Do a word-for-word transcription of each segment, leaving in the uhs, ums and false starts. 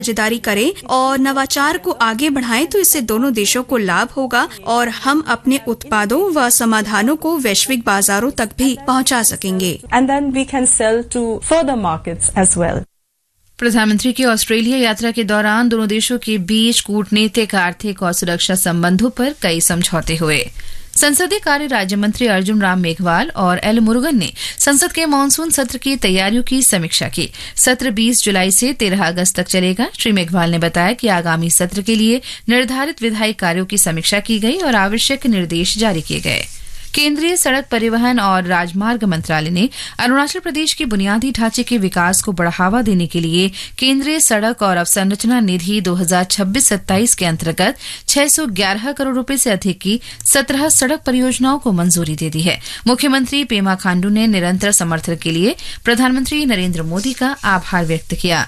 साझेदारी करें और नवाचार को आगे बढ़ाएं तो इससे दोनों देशों को लाभ होगा और हम अपने उत्पादों व समाधानों को वैश्विक बाजारों तक भी पहुंचा सकेंगे। And then we can sell to further markets as well. प्रधानमंत्री की ऑस्ट्रेलिया यात्रा के दौरान दोनों देशों के बीच कूटनीतिक, आर्थिक और सुरक्षा संबंधों पर कई समझौते हुए। संसदीय कार्य राज्य मंत्री अर्जुन राम मेघवाल और एल मुरुगन ने संसद के मानसून सत्र की तैयारियों की समीक्षा की। सत्र बीस जुलाई से तेरह अगस्त तक चलेगा। श्री मेघवाल ने बताया कि आगामी सत्र के लिए निर्धारित विधायी कार्यों की समीक्षा की गई और आवश्यक निर्देश जारी किए गए। केंद्रीय सड़क परिवहन और राजमार्ग मंत्रालय ने अरुणाचल प्रदेश के बुनियादी ढांचे के विकास को बढ़ावा देने के लिए केंद्रीय सड़क और अवसंरचना निधि दो हज़ार छब्बीस सत्ताईस के अंतर्गत छह सौ ग्यारह करोड़ रुपए से अधिक की सत्रह सड़क परियोजनाओं को मंजूरी दे दी है। मुख्यमंत्री पेमा खांडू ने निरंतर समर्थन के लिए प्रधानमंत्री नरेंद्र मोदी का आभार व्यक्त किया।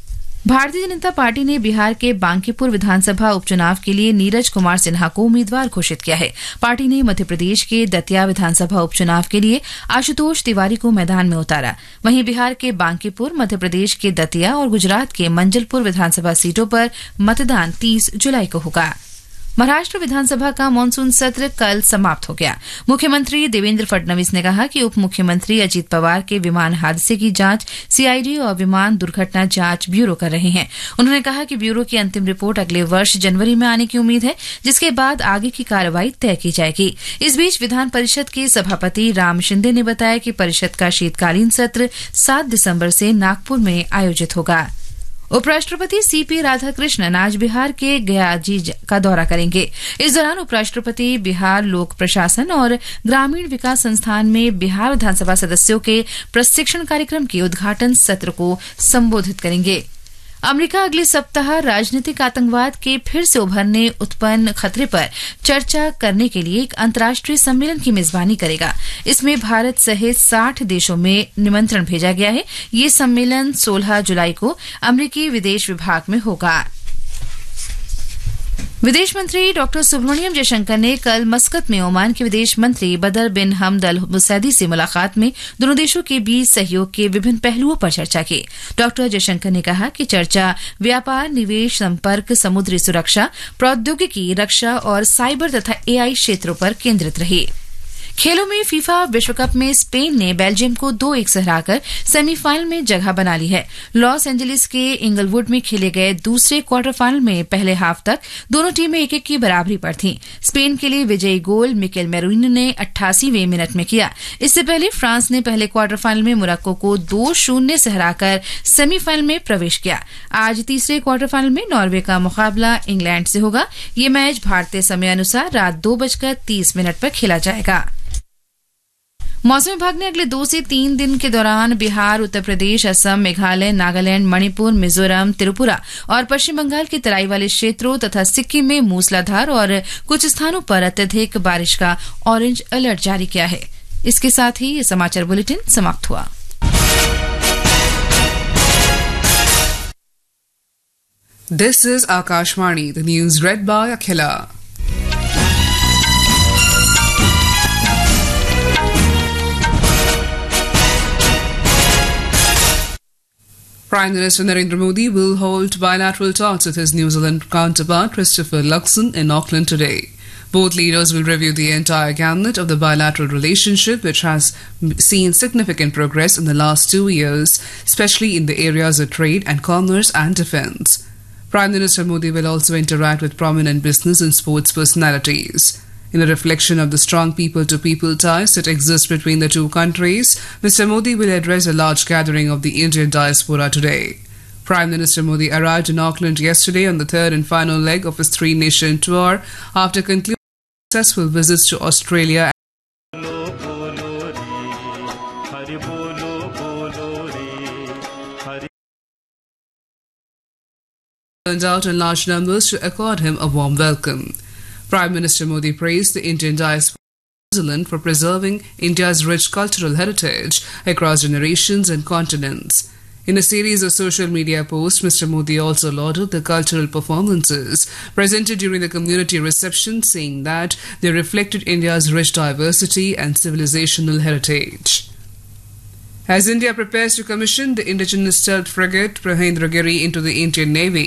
भारतीय जनता पार्टी ने बिहार के बांकीपुर विधानसभा उपचुनाव के लिए नीरज कुमार सिन्हा को उम्मीदवार घोषित किया है। पार्टी ने मध्य प्रदेश के दतिया विधानसभा उपचुनाव के लिए आशुतोष तिवारी को मैदान में उतारा। वहीं बिहार के बांकीपुर, मध्य प्रदेश के दतिया और गुजरात के मंजलपुर विधानसभा सीटों पर मतदान तीस जुलाई को होगा। महाराष्ट्र विधानसभा का मानसून सत्र कल समाप्त हो गया। मुख्यमंत्री देवेंद्र फडणवीस ने कहा कि उप मुख्यमंत्री अजीत पवार के विमान हादसे की जांच सीआईडी और विमान दुर्घटना जांच ब्यूरो कर रहे हैं। उन्होंने कहा कि ब्यूरो की अंतिम रिपोर्ट अगले वर्ष जनवरी में आने की उम्मीद है, जिसके बाद आगे की कार्रवाई तय की जाएगी। इस बीच विधान परिषद के सभापति राम शिंदे ने बताया कि परिषद का शीतकालीन सत्र सात दिसंबर से नागपुर में आयोजित होगा। उपराष्ट्रपति सीपी राधाकृष्णन आज बिहार के गयाजी का दौरा करेंगे। इस दौरान उपराष्ट्रपति बिहार लोक प्रशासन और ग्रामीण विकास संस्थान में बिहार विधानसभा सदस्यों के प्रशिक्षण कार्यक्रम के उद्घाटन सत्र को संबोधित करेंगे। अमेरिका अगले सप्ताह राजनीतिक आतंकवाद के फिर से उभरने उत्पन्न खतरे पर चर्चा करने के लिए एक अंतर्राष्ट्रीय सम्मेलन की मेजबानी करेगा। इसमें भारत सहित साठ देशों में निमंत्रण भेजा गया है। ये सम्मेलन सोलह जुलाई को अमेरिकी विदेश विभाग में होगा। विदेश मंत्री डॉक्टर सुब्रमण्यम जयशंकर ने कल मस्कत में ओमान के विदेश मंत्री बदर बिन हमद अल मुसैदी से मुलाकात में दोनों देशों के बीच सहयोग के विभिन्न पहलुओं पर चर्चा की। डॉक्टर जयशंकर ने कहा कि चर्चा व्यापार, निवेश, संपर्क, समुद्री सुरक्षा, प्रौद्योगिकी, रक्षा और साइबर तथा एआई क्षेत्रों पर केंद्रित रही। खेलों में फीफा विश्व कप में स्पेन ने बेल्जियम को दो एक से हराकर सेमीफाइनल में जगह बना ली है। लॉस एंजलिस के इंगलवुड में खेले गए दूसरे क्वार्टर फाइनल में पहले हाफ तक दोनों टीमें एक एक की बराबरी पर थीं। स्पेन के लिए विजयी गोल मिकेल मेरिनो ने अट्ठासीवें मिनट में किया। इससे पहले फ्रांस ने पहले क्वार्टर फाइनल में मोरक्को को दो शून्य से हराकर सेमीफाइनल में प्रवेश किया। आज तीसरे क्वार्टर फाइनल में नॉर्वे का मुकाबला इंग्लैंड से होगा। ये मैच भारतीय समय अनुसार रात दो बजकर तीस मिनट पर खेला जाएगा। मौसम विभाग ने अगले दो से तीन दिन के दौरान बिहार, उत्तर प्रदेश, असम, मेघालय, नागालैंड, मणिपुर, मिजोरम, त्रिपुरा और पश्चिम बंगाल के तराई वाले क्षेत्रों तथा सिक्किम में मूसलाधार और कुछ स्थानों पर अत्यधिक बारिश का ऑरेंज अलर्ट जारी किया है। इसके साथ ही ये समाचार बुलेटिन समाप्त हुआ। This is Akashvani, the news read by Akhila. Prime Minister Narendra Modi will hold bilateral talks with his New Zealand counterpart Christopher Luxon in Auckland today. Both leaders will review the entire gamut of the bilateral relationship, which has seen significant progress in the last two years, especially in the areas of trade and commerce and defence. Prime Minister Modi will also interact with prominent business and sports personalities. In a reflection of the strong people-to-people ties that exist between the two countries, Mister Modi will address a large gathering of the Indian diaspora today. Prime Minister Modi arrived in Auckland yesterday on the third and final leg of his three-nation tour after concluding successful visits to Australia. Turned out in large numbers to accord him a warm welcome. Prime Minister Modi praised the Indian diaspora in New Zealand for preserving India's rich cultural heritage across generations and continents. In a series of social media posts, Mister Modi also lauded the cultural performances presented during the community reception, saying that they reflected India's rich diversity and civilizational heritage. As India prepares to commission the indigenous stealth frigate Prahendra Giri into the Indian Navy,